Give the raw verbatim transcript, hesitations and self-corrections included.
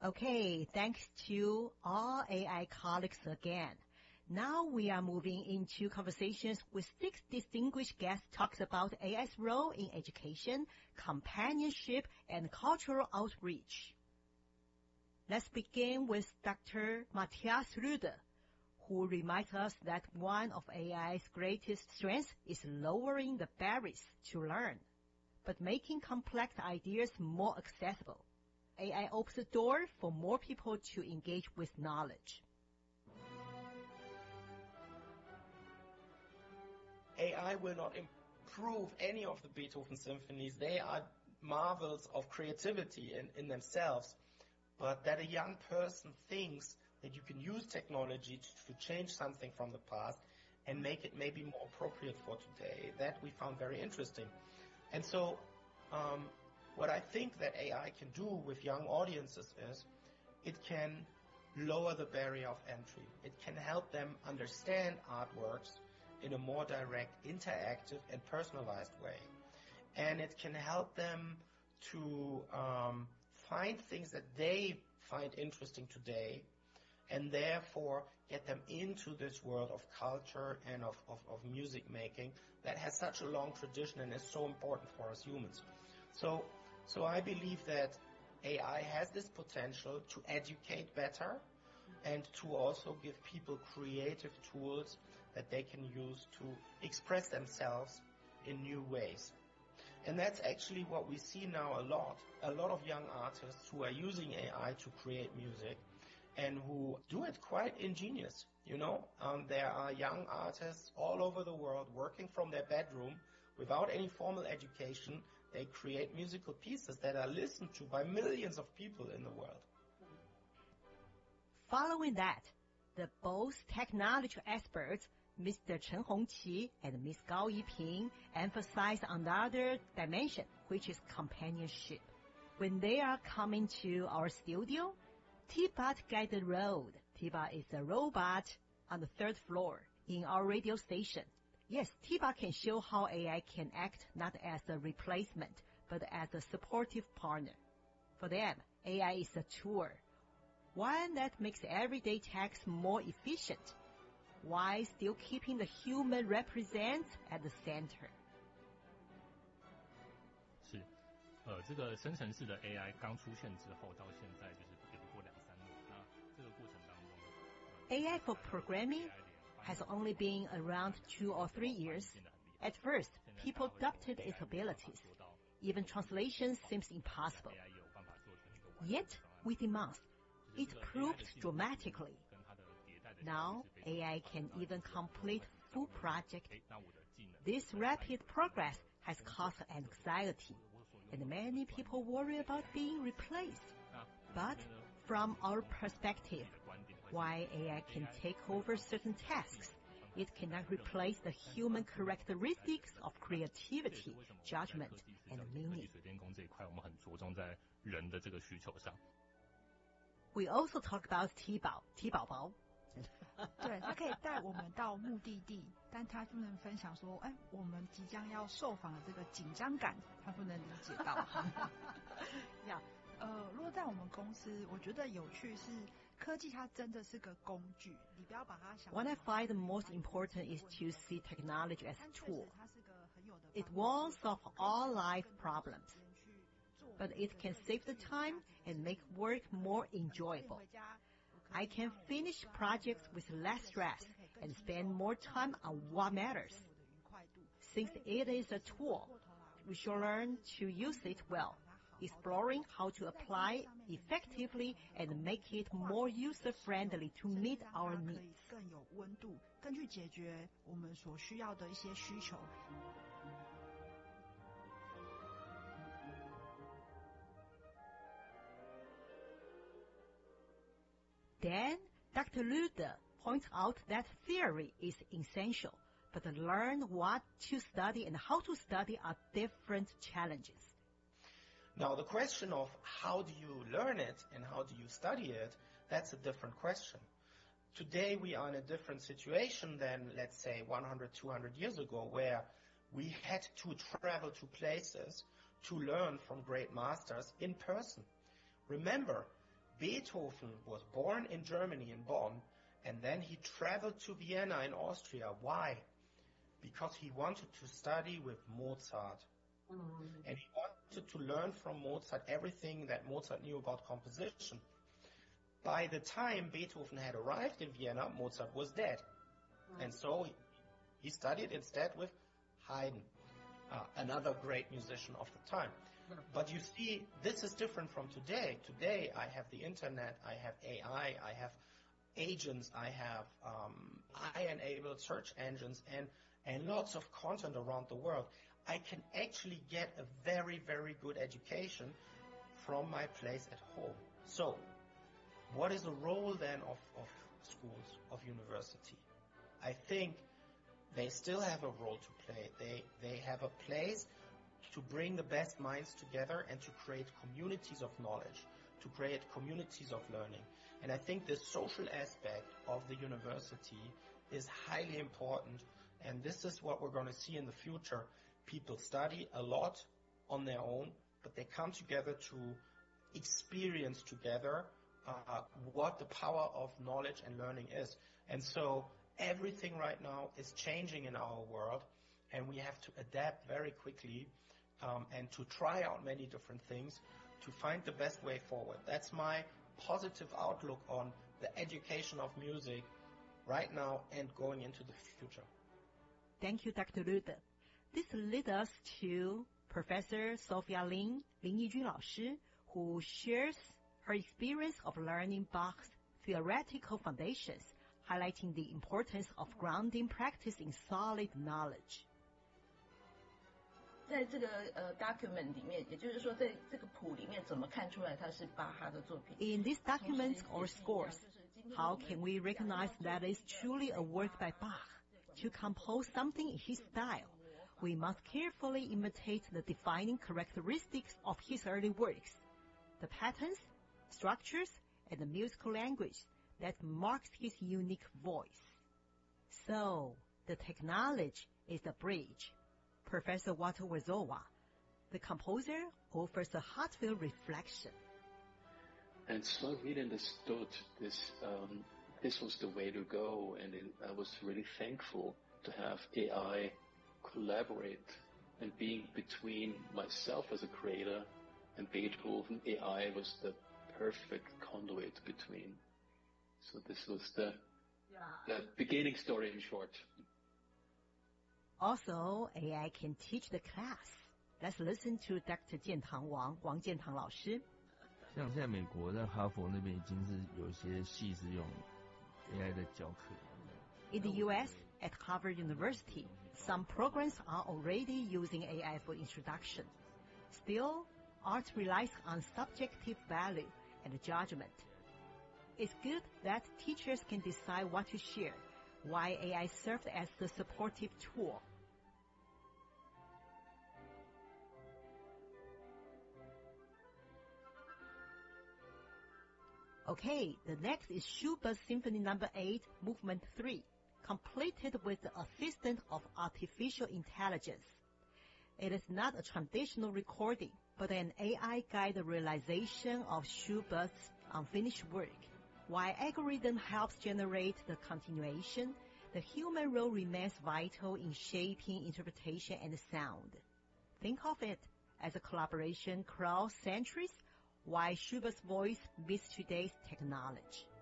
Okay, thanks to all A I colleagues again. Now we are moving into conversations with six distinguished guests talks about A I's role in education, companionship, and cultural outreach. Let's begin with Doctor Matthias Rüder, who reminds us that one of A I's greatest strengths is lowering the barriers to learn, but making complex ideas more accessible. A I opens the door for more people to engage with knowledge. A I will not improve any of the Beethoven symphonies. They are marvels of creativity in, in themselves. But that a young person thinks that you can use technology to, to change something from the past and make it maybe more appropriate for today, that we found very interesting. And so um, what I think that A I can do with young audiences is it can lower the barrier of entry. It can help them understand artworks in a more direct, interactive, and personalized way. And it can help them to um, find things that they find interesting today, and therefore get them into this world of culture and of, of, of music making that has such a long tradition and is so important for us humans. So, so I believe that A I has this potential to educate better and to also give people creative tools that they can use to express themselves in new ways. And that's actually what we see now a lot. A lot of young artists who are using A I to create music and who do it quite ingenious, you know. Um, there are young artists all over the world working from their bedroom without any formal education. They create musical pieces that are listened to by millions of people in the world. Following that, the both technology experts, Mister Chen Hongqi and Miss Gao Yiping, emphasize another dimension, which is companionship. When they are coming to our studio, T-Bot guide the road. T-Bot is a robot on the third floor in our radio station. Yes, T-Bot can show how A I can act not as a replacement, but as a supportive partner. For them, A I is a tool, one that makes everyday tasks more efficient, while still keeping the human represent at the center. 是，呃，这个生成式的 A I 刚出现之后，到现在就是也不过两三年。那这个过程当中、呃、 ，A I for programming has only been around two or three years. At first, people doubted its abilities. Even translation seems impossible. Yet, within months, it proved dramatically. Now, A I can even complete full project. This rapid progress has caused anxiety, and many people worry about being replaced. But from our perspective, while A I can take over certain tasks, it cannot replace the human characteristics of creativity, judgment, and meaning. We also talk about T-Bao, T-Bao-Bao. 对，他可以带我们到目的地，但他不能分享说，哎，我们即将要受访的这个紧张感，他不能理解到。呀，呃，如果在我们公司，我觉得有趣是科技，它真的是个工具，你不要把它想。 What I find the most important is to see technology as a tool. It won't solve all life problems, but it can save the time and make work more enjoyable. I can finish projects with less stress and spend more time on what matters. Since it is a tool, we should learn to use it well, exploring how to apply effectively and make it more user-friendly to meet our needs. 更有温度，更去解决我们所需要的一些需求。 Then, Doctor Rüder points out that theory is essential, but learn what to study and how to study are different challenges. Now, the question of how do you learn it and how do you study it, that's a different question. Today, we are in a different situation than, let's say, one hundred, two hundred years ago, where we had to travel to places to learn from great masters in person. Remember, Beethoven was born in Germany, in Bonn, and then he traveled to Vienna in Austria. Why? Because he wanted to study with Mozart. Mm-hmm. And he wanted to learn from Mozart everything that Mozart knew about composition. By the time Beethoven had arrived in Vienna, Mozart was dead. Mm-hmm. And so he, he studied instead with Haydn, uh, another great musician of the time. Mm-hmm. But you see, this is different from today. Today I have the internet, I have A I, I have agents, I have um, I enabled search engines and, and lots of content around the world. I can actually get a very, very good education from my place at home. So, what is the role then of, of schools, of university? I think they still have a role to play. They, they have a place to bring the best minds together and to create communities of knowledge, to create communities of learning. And I think the social aspect of the university is highly important, and this is what we're going to see in the future. People study a lot on their own, but they come together to experience together uh, what the power of knowledge and learning is. And so everything right now is changing in our world, and we have to adapt very quickly um, and to try out many different things to find the best way forward. That's my positive outlook on the education of music right now and going into the future. Thank you, Doctor Luther. This leads us to Professor Sophia Lin, Lin Yijun 老师, who shares her experience of learning Bach's theoretical foundations, highlighting the importance of grounding practice in solid knowledge. 在这个呃 document 里面，也就是说，在这个谱里面怎么看出来它是巴哈的作品 ？In these documents or scores, how can we recognize that it's truly a work by Bach? To compose something in his style, we must carefully imitate the defining characteristics of his early works, the patterns, structures, and the musical language that marks his unique voice. So, the technology is the bridge. Professor Walter Werzowa, the composer, offers a heartfelt reflection. And so I really understood this, um, this was the way to go, and it, I was really thankful to have A I collaborate and being between myself as a creator and Beethoven. A I was the perfect conduit between. So this was the, the beginning story in short. Also, A I can teach the class. Let's listen to Doctor 建堂王王建堂老师。 像现在美国在哈佛那边已经是有一些系是用 A I 的教课。 In the U S, at Harvard University, some programs are already using A I for introduction. Still, art relies on subjective value and judgment. It's good that teachers can decide what to share, why A I served as the supportive tool. Okay, the next is Schubert's Symphony Number eight, Movement three, completed with the assistance of artificial intelligence. It is not a traditional recording, but an A I-guided realization of Schubert's unfinished work. While algorithm helps generate the continuation, the human role remains vital in shaping interpretation and sound. Think of it as a collaboration across centuries, while Schubert's voice meets today's technology.